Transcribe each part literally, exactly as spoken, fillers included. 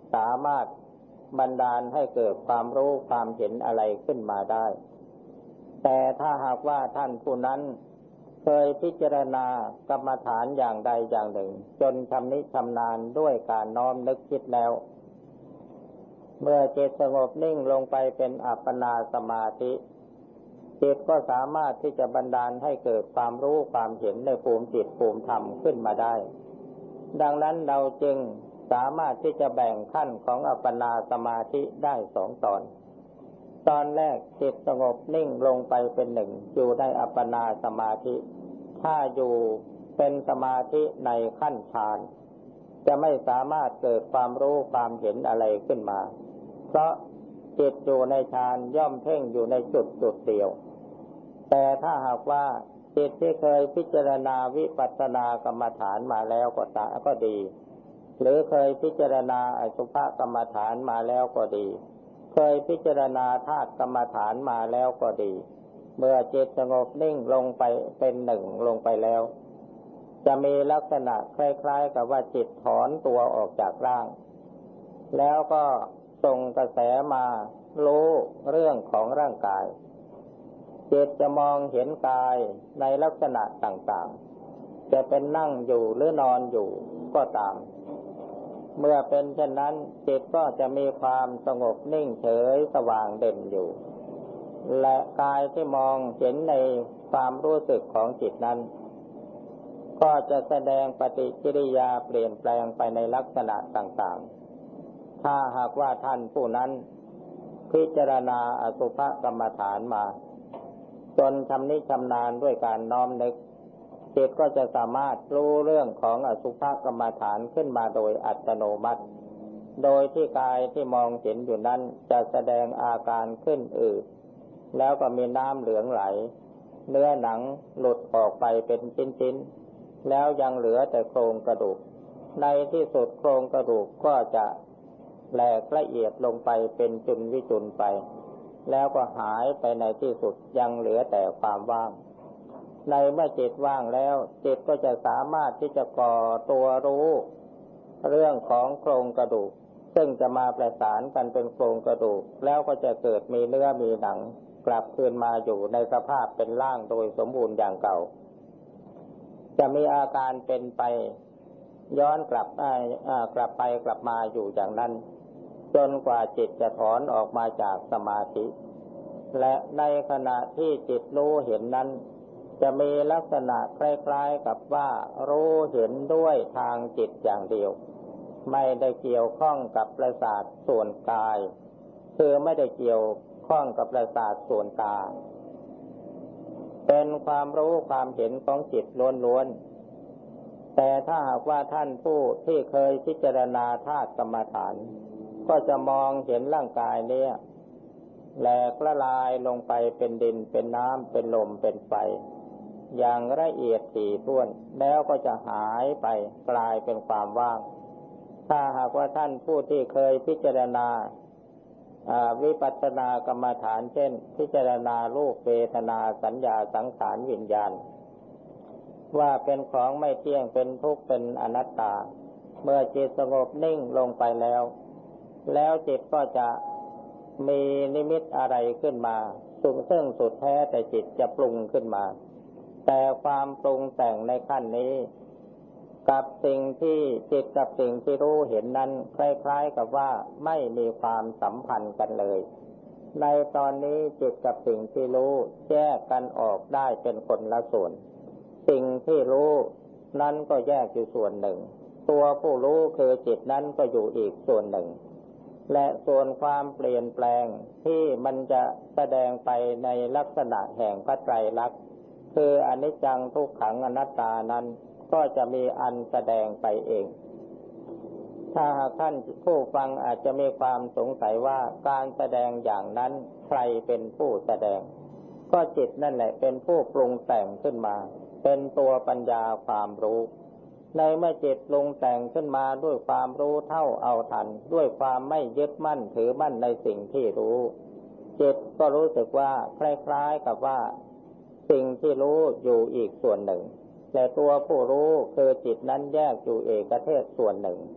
สามารถบันดาลให้เกิดความรู้ความเห็นอะไรขึ้นมาได้แต่ถ้าหากว่าท่านผู้นั้นเคยพิจารณากรรมฐานอย่างใดอย่างหนึ่งจนชำนิชำนาญด้วยการน้อมนึกคิดแล้วเมื่อจิตสงบนิ่งลงไปเป็นอัปปนาสมาธิจิตก็สามารถที่จะบันดาลให้เกิดความรู้ความเห็นในภูมิจิตภูมิธรรมขึ้นมาได้ดังนั้นเราจึงสามารถที่จะแบ่งขั้นของอัปปนาสมาธิได้สองตอนตอนแรกจิตสงบนิ่งลงไปเป็นหนึ่งอยู่ในอัปปนาสมาธิถ้าอยู่เป็นสมาธิในขั้นฌานจะไม่สามารถเกิดความรู้ความเห็นอะไรขึ้นมาเพราะจิตอยู่ในฌานย่อมเพ่งอยู่ในจุดจุดเดียวแต่ถ้าหากว่าจิตที่เคยพิจารณาวิปัสสนากรรมฐานมาแล้วก็ตาก็ดีหรือเคยพิจารณาอสุภกรรมฐานมาแล้วก็ดีเคยพิจารณาธาตุกรรมฐานมาแล้วก็ดีเมื่อจิตสงบนิ่งลงไปเป็นหนึ่งลงไปแล้วจะมีลักษณะคล้ายๆกับว่าจิตถอนตัวออกจากร่างแล้วก็ส่งกระแสมารู้เรื่องของร่างกายจิตจะมองเห็นกายในลักษณะต่างๆจะเป็นนั่งอยู่หรือนอนอยู่ก็ตามเมื่อเป็นเช่นนั้นจิตก็จะมีความสงบนิ่งเฉยสว่างเด่นอยู่และกายที่มองเห็นในความรู้สึกของจิตนั้นก็จะแสดงปฏิกิริยาเปลี่ยนแปลงไปในลักษณะต่างๆถ้าหากว่าท่านผู้นั้นพิจารณาอสุภกรรมฐานมาจนชำนิชำนาญด้วยการน้อมนึกจิตก็จะสามารถรู้เรื่องของอสุภกรรมฐานขึ้นมาโดยอัตโนมัติโดยที่กายที่มองเห็นอยู่นั้นจะแสดงอาการขึ้นอืดแล้วก็มีน้ำเหลืองไหลเนื้อหนังหลุดออกไปเป็นชิ้นๆแล้วยังเหลือแต่โครงกระดูกในที่สุดโครงกระดูกก็จะแหลกละเอียดลงไปเป็นจุลวิจุลไปแล้วก็หายไปในที่สุดยังเหลือแต่ความว่างในเมื่อจิตว่างแล้วจิตก็จะสามารถที่จะก่อตัวรู้เรื่องของโครงกระดูกซึ่งจะมาประสานกันเป็นโครงกระดูกแล้วก็จะเกิดมีเนื้อมีหนังกลับคืนมาอยู่ในสภาพเป็นร่างโดยสมบูรณ์อย่างเก่าจะมีอาการเป็นไปย้อนกลับกลับไปกลับมาอยู่อย่างนั้นจนกว่าจิตจะถอนออกมาจากสมาธิและในขณะที่จิตรู้เห็นนั้นจะมีลักษณะคล้ายๆกับว่ารู้เห็นด้วยทางจิตอย่างเดียวไม่ได้เกี่ยวข้องกับประสาทส่วนกายคือไม่ได้เกี่ยวข้องกับประสาทส่วนตาเป็นความรู้ความเห็นของจิตล้วนๆแต่ถ้าหากว่าท่านผู้ที่เคยพิจารณาธาตุกรรมฐานก็จะมองเห็นร่างกายนี้แหลกละลายลงไปเป็นดินเป็นน้ำเป็นลมเป็นไฟอย่างละเอียดถี่ถ้วนแล้วก็จะหายไปกลายเป็นความว่างถ้าหากว่าท่านผู้ที่เคยพิจารณาวิปัสสนากรรมฐานเช่นพิจารณารูปเวทนาสัญญาสังขารวิญญาณว่าเป็นของไม่เที่ยงเป็นทุกข์เป็นอนัตตาเมื่อจิตสงบนิ่งลงไปแล้วแล้วจิตก็จะมีนิมิตอะไรขึ้นมาซึ่งสุดแท้แต่จิตจะปรุงขึ้นมาแต่ความปรุงแต่งในขั้นนี้กับสิ่งที่จิตกับสิ่งที่รู้เห็นนั้นคล้ายๆกับว่าไม่มีความสัมพันธ์กันเลยในตอนนี้จิตกับสิ่งที่รู้แยกกันออกได้เป็นคนละส่วนสิ่งที่รู้นั้นก็แยกอยู่ส่วนหนึ่งตัวผู้รู้คือจิตนั้นก็อยู่อีกส่วนหนึ่งและส่วนความเปลี่ยนแปลงที่มันจะแสดงไปในลักษณะแห่งพระไตรลักษณ์คืออนิจจังทุกขังอนัตตานั้นก็จะมีอันแสดงไปเองถ้าหากท่านผู้ฟังอาจจะมีความสงสัยว่าการแสดงอย่างนั้นใครเป็นผู้แสดงก็จิตนั่นแหละเป็นผู้ปรุงแต่งขึ้นมาเป็นตัวปัญญาความรู้ในเมื่อจิตปรุงแต่งขึ้นมาด้วยความรู้เท่าเอาทันด้วยความไม่ยึดมั่นถือมั่นในสิ่งที่รู้จิตก็รู้สึกว่าคล้ายๆกับว่าสิ่งที่รู้อยู่อีกส่วนหนึ่งแต่ตัวผู้รู้คือจิตนั้นแยกอยู่เอกเทศส่วนหนึ่ง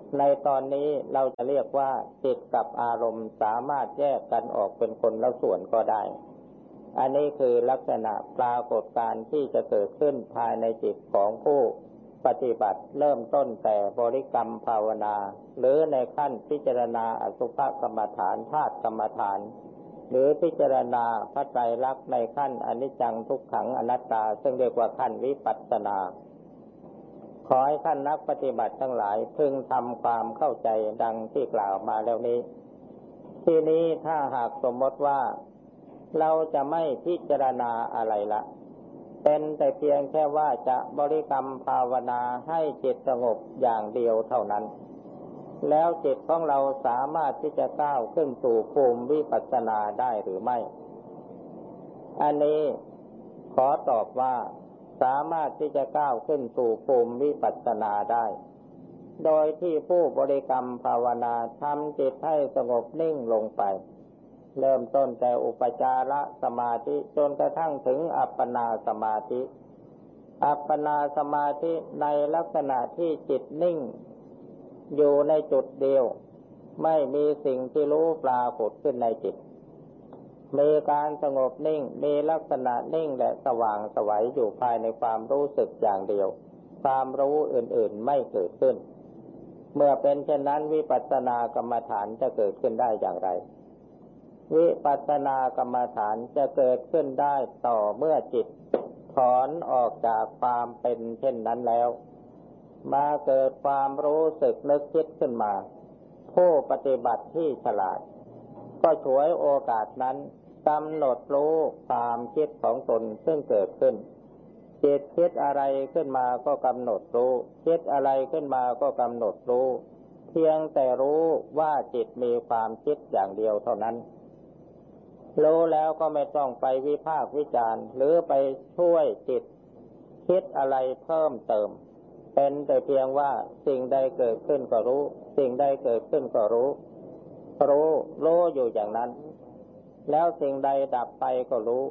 ในตอนนี้เราจะเรียกว่าจิตกับอารมณ์สามารถแยกกันออกเป็นคนละส่วนก็ได้อันนี้คือลักษณะปรากฏการณ์ที่จะเกิดขึ้นภายในจิตของผู้ปฏิบัติเริ่มต้นแต่บริกรรมภาวนาหรือในขั้นพิจารณาอสุภกรรมฐานธาตุกรรมฐานหรือพิจารณาพระไตรลักษณ์ในขั้นอนิจจังทุกขังอนัตตาซึ่งเรียกว่าขั้นวิปัสสนาขอให้ท่านนักปฏิบัติทั้งหลายพึงทำความเข้าใจดังที่กล่าวมาแล้วนี้ทีนี้ถ้าหากสมมติว่าเราจะไม่พิจารณาอะไรละเป็นแต่เพียงแค่ว่าจะบริกรรมภาวนาให้จิตสงบอย่างเดียวเท่านั้นแล้วจิตของเราสามารถที่จะก้าวขึ้นสู่ภูมิวิปัสสนาได้หรือไม่อันนี้ขอตอบว่าสามารถที่จะก้าวขึ้นสู่ภูมิวิปัสสนาได้โดยที่ผู้บริกรรมภาวนาทำจิตให้สงบนิ่งลงไปเริ่มต้นแต่อุปจารสมาธิจนกระทั่งถึงอัปปนาสมาธิอัปปนาสมาธิในลักษณะที่จิตนิ่งอยู่ในจุดเดียวไม่มีสิ่งที่รู้ปรากฏขึ้นในจิตมีการสงบนิ่งมีลักษณะนิ่งและสว่างไสวอยู่ภายในความรู้สึกอย่างเดียวความรู้อื่นๆไม่เกิดขึ้นเมื่อเป็นเช่นนั้นวิปัสสนากรรมฐานจะเกิดขึ้นได้อย่างไรวิปัสสนากรรมฐานจะเกิดขึ้นได้ต่อเมื่อจิตถอนออกจากความเป็นเช่นนั้นแล้วมาเกิดความรู้สึกนึกคิดขึ้นมาผู้ปฏิบัติที่ฉลาดก็ฉวยโอกาสนั้นกำหนดรู้ความคิดของตนซึ่งเกิดขึ้นจิตคิดอะไรขึ้นมาก็กำหนดรู้คิดอะไรขึ้นมาก็กำหนดรู้เพียงแต่รู้ว่าจิตมีความคิดอย่างเดียวเท่านั้นรู้แล้วก็ไม่ต้องไปวิพากษ์วิจารณ์หรือไปช่วยจิตคิดอะไรเพิ่มเติมเป็นแต่เพียงว่าสิ่งใดเกิดขึ้นก็รู้สิ่งใดเกิดขึ้นก็รู้รู้รู้อยู่อย่างนั้นแล้วสิ่งใดดับไปก็รู้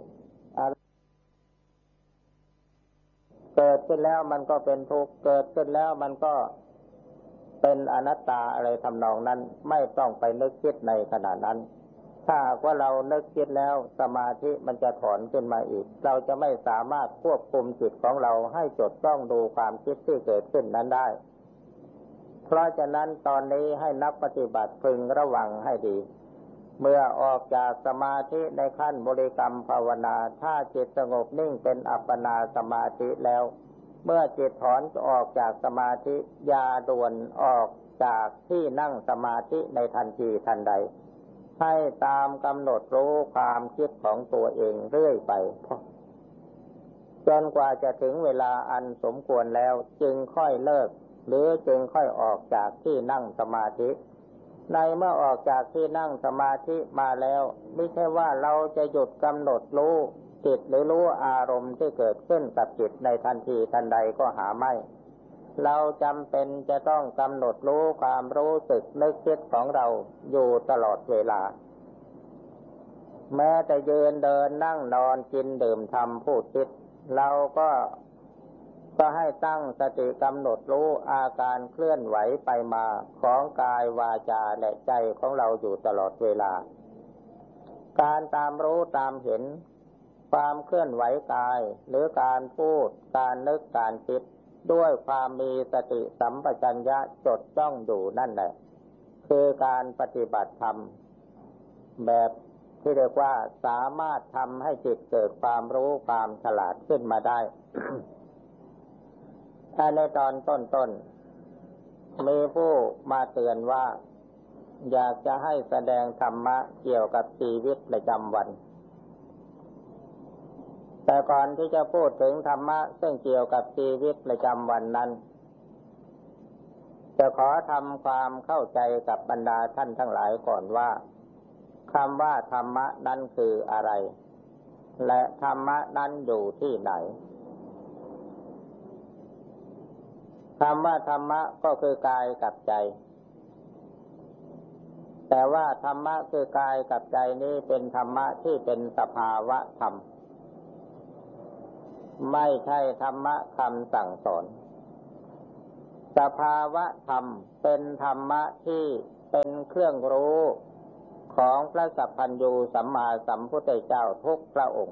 เกิดขึ้นแล้วมันก็เป็นทุกข์เกิดขึ้นแล้วมันก็เป็นอนัตตาอะไรทำนองนั้นไม่ต้องไปนึกคิดในขณะนั้นถ้าว่าเรานึกคิดแล้วสมาธิมันจะถอนขึ้นมาอีกเราจะไม่สามารถควบคุมจิตของเราให้จดจ้องดูความคิดที่เกิดขึ้นนั้นได้เพราะฉะนั้นตอนนี้ให้นักปฏิบัติพึงระวังให้ดีเมื่อออกจากสมาธิในขั้นบริกรรมภาวนาถ้าจิตสงบนิ่งเป็นอัปปนาสมาธิแล้วเมื่อจิตถอนออกจากสมาธิอย่าด่วนออกจากที่นั่งสมาธิในทันทีทันใดให้ตามกำหนดรู้ความคิดของตัวเองเรื่อยไปจนกว่าจะถึงเวลาอันสมควรแล้วจึงค่อยเลิกหรือจึงค่อยออกจากที่นั่งสมาธิในเมื่อออกจากที่นั่งสมาธิมาแล้วไม่ใช่ว่าเราจะหยุดกำหนดรู้จิตหรือรู้อารมณ์ที่เกิดขึ้นกับจิตในทันทีทันใดก็หาไม่เราจำเป็นจะต้องกำหนดรู้ความรู้สึกนึกคิดของเราอยู่ตลอดเวลาแม้แต่ยืนเดินนั่งนอนกินดื่มทำพูดคิดเราก็ก็ให้ตั้งสติกำหนดรู้อาการเคลื่อนไหวไปมาของกายวาจาและใจของเราอยู่ตลอดเวลาการตามรู้ตามเห็นความเคลื่อนไหวกายหรือการพูดการนึกการคิดด้วยความมีสติสัมปชัญญะจดจ้องอยู่นั่นแหละคือการปฏิบัติธรรมแบบที่เรียกว่าสามารถทำให้จิตเกิดความรู้ความฉลาดขึ้นมาได้ ถ้าในตอนต้นๆมีผู้มาเตือนว่าอยากจะให้แสดงธรรมะเกี่ยวกับชีวิตประจำวันแต่ก่อนที่จะพูดถึงธรรมะซึ่งเกี่ยวกับชีวิตประจำวันนั้นจะขอทำความเข้าใจกับบรรดาท่านทั้งหลายก่อนว่าคำว่าธรรมะนั้นคืออะไรและธรรมะนั้นอยู่ที่ไหนคำว่าธรรมะก็คือกายกับใจแต่ว่าธรรมะคือกายกับใจนี้เป็นธรรมะที่เป็นสภาวะธรรมไม่ใช่ธรรมะคำสั่งสอนแสภาวะธรรมเป็นธรรมะที่เป็นเครื่องรู้ของพระสัพพัญญูสัมมาสัมพุทธเจ้าทุกพระองค์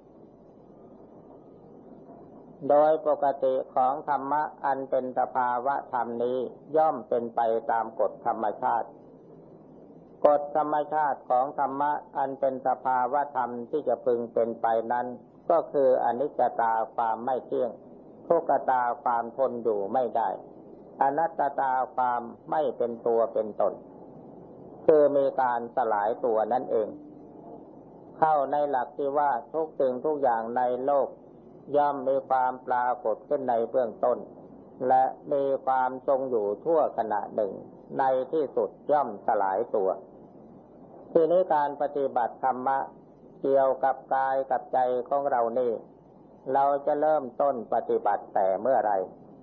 โดยปกติของธรรมะอันเป็นสภาวะธรรมนี้ย่อมเป็นไปตามกฎธรรมชาติกฎธรรมชาติของธรรมะอันเป็นสภาวะธรรมที่จะพึงเป็นไปนั้นก็คืออนิจจตาความไม่เที่ยงทุกขตาความทนอยู่ไม่ได้อนัตตาความไม่เป็นตัวเป็นตนคือมีการสลายตัวนั่นเองเข้าในหลักที่ว่าทุกสิ่งทุกอย่างในโลกย่อมมีความปรากฏขึ้นในเบื้องต้นและมีความทรงอยู่ทั่วขณะหนึ่งในที่สุดย่อมสลายตัวทีนี้การปฏิบัติธรรมะเกี่ยวกับกายกับใจของเรานี่เราจะเริ่มต้นปฏิบัติแต่เมื่อไร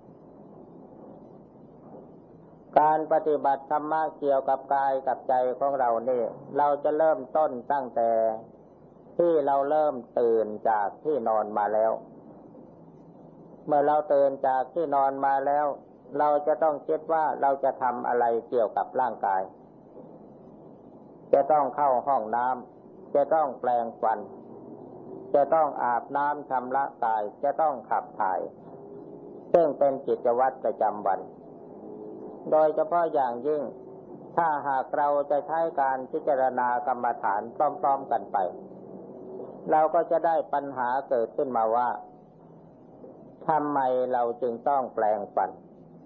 การปฏิบัติธรรมะเกี่ยวกับกายกับใจของเรานี่เราจะเริ่มต้นตั้งแต่ที่เราเริ่มตื่นจากที่นอนมาแล้วเมื่อเราตื่นจากที่นอนมาแล้วเราจะต้องคิดว่าเราจะทำอะไรเกี่ยวกับร่างกายจะต้องเข้าห้องน้ำจะต้องแปรงฟันจะต้องอาบน้ำชำระกายจะต้องขับถ่ายซึ่งเป็นกิจวัตรประจำวันโดยเฉพาะอย่างยิ่งถ้าหากเราจะใช้การพิจารณากรรมฐานพร้อมๆกันไปเราก็จะได้ปัญหาเกิดขึ้นมาว่าทำไมเราจึงต้องแปรงฟัน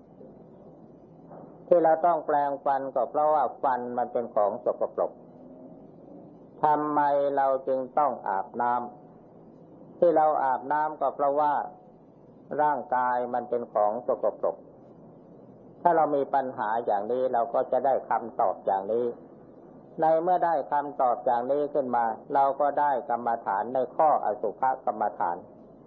ที่เราต้องแปรงฟันก็เพราะว่าฟันมันเป็นของสกปรกทำไมเราจึงต้องอาบน้ำที่เราอาบน้ำก็เพราะว่าร่างกายมันเป็นของสกปรกถ้าเรามีปัญหาอย่างนี้เราก็จะได้คำตอบอย่างนี้ในเมื่อได้คำตอบอย่างนี้ขึ้นมาเราก็ได้กรรมฐานในข้ออสุภกรรมฐาน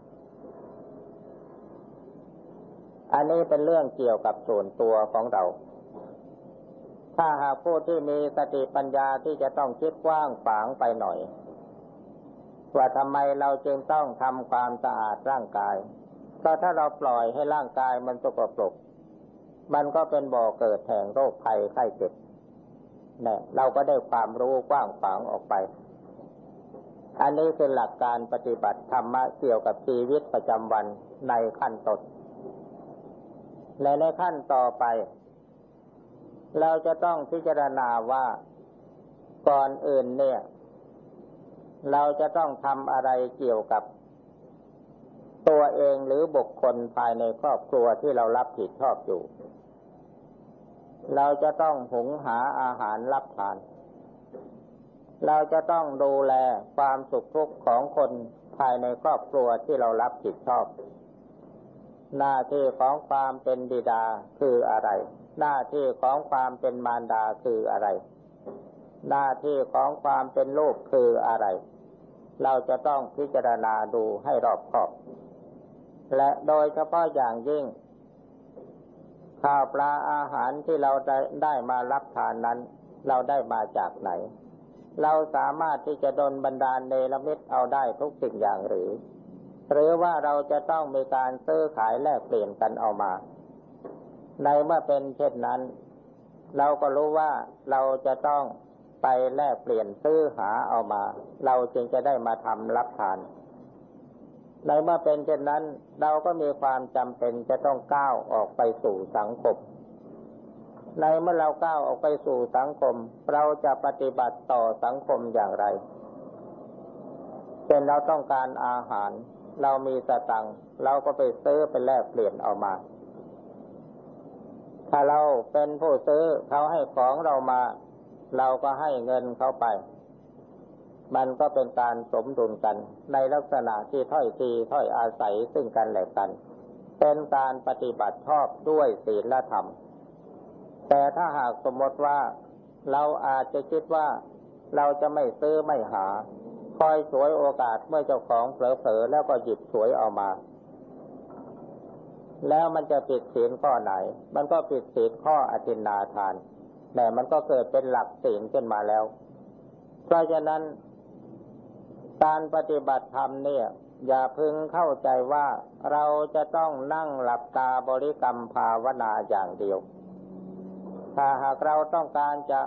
อันนี้เป็นเรื่องเกี่ยวกับส่วนตัวของเราถ้าหากผู้ที่มีสติปัญญาที่จะต้องคิดกว้างขวางไปหน่อยว่าทำไมเราจึงต้องทำความสะอาดร่างกายเพราะถ้าเราปล่อยให้ร่างกายมันสกปรกมันก็เป็นบ่อเกิดแห่งโรคภัยไข้เจ็บเนี่ยเราก็ได้ความรู้กว้างขวางออกไปอันนี้คือหลักการปฏิบัติธรรมะเกี่ยวกับชีวิตประจำวันในขั้นต้นและในขั้นต่อไปเราจะต้องพิจารณาว่าก่อนอื่นเนี่ยเราจะต้องทำอะไรเกี่ยวกับตัวเองหรือบุคคลภายในครอบครัวที่เรารับผิดชอบอยู่เราจะต้องหุงหาอาหารรับทานเราจะต้องดูแลความสุขทุกข์ของคนภายในครอบครัวที่เรารับผิดชอบหน้าที่ของความเป็นบิดาคืออะไรหน้าที่ของความเป็นมารดาคืออะไรหน้าที่ของความเป็นลูกคืออะไรเราจะต้องพิจารณาดูให้รอบคอบและโดยเฉพาะอย่างยิ่งข้าวปลาอาหารที่เราได้ได้มารับทานนั้นเราได้มาจากไหนเราสามารถที่จะดลบันดาลเนรมิตเอาได้ทุกสิ่งอย่างหรือหรือว่าเราจะต้องมีการซื้อขายแลกเปลี่ยนกันเอามาในเมื่อเป็นเช่นนั้นเราก็รู้ว่าเราจะต้องไปแลกเปลี่ยนซื้อหาเอามาเราจึงจะได้มาทำรับทานในเมื่อเป็นเช่นนั้นเราก็มีความจำเป็นจะต้องก้าวออกไปสู่สังคมในเมื่อเราก้าวออกไปสู่สังคมเราจะปฏิบัติต่อสังคมอย่างไรเป็นเราต้องการอาหารเรามีสตังค์เราก็ไปซื้อไปแลกเปลี่ยนเอามาถ้าเราเป็นผู้ซื้อเขาให้ของเรามาเราก็ให้เงินเขาไปมันก็เป็นการสมดุลกันในลักษณะที่ถ้อยทีถ้อยอาศัยซึ่งกันและกันเป็นการปฏิบัติชอบด้วยศีลธรรมแต่ถ้าหากสมมติว่าเราอาจจะคิดว่าเราจะไม่ซื้อไม่หาคอยฉวยโอกาสเมื่อเจ้าของเผลอๆแล้วก็หยิบฉวยเอามาแล้วมันจะผิดศีลข้อไหนมันก็ผิดศีลข้ออทินนาทานแต่มันก็เกิดเป็นหลักศีลขึ้นมาแล้วเพราะฉะนั้นการปฏิบัติธรรมเนี่ยอย่าพึงเข้าใจว่าเราจะต้องนั่งหลับตาบริกรรมภาวนาอย่างเดียวถ้าหากเราต้องการจะ